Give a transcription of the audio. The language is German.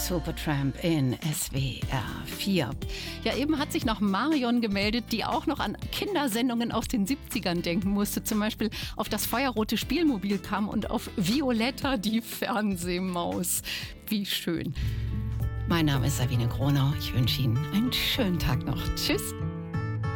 Supertramp in SWR 4. Ja, eben hat sich noch Marion gemeldet, die auch noch an Kindersendungen aus den 70ern denken musste. Zum Beispiel auf das feuerrote Spielmobil kam und auf Violetta die Fernsehmaus. Wie schön. Mein Name ist Sabine Gronau. Ich wünsche Ihnen einen schönen Tag noch. Tschüss.